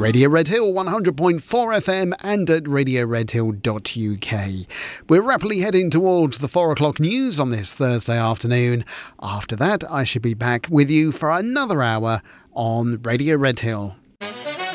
Radio Red Hill 100.4 FM and at radioredhill.uk. We're rapidly heading towards the 4 o'clock news on this Thursday afternoon. After that, I should be back with you for another hour on Radio Red Hill.